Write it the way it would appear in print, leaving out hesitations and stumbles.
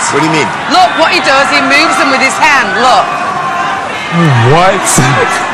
What do you mean? Look what he does. He moves them with his hand. Look. What?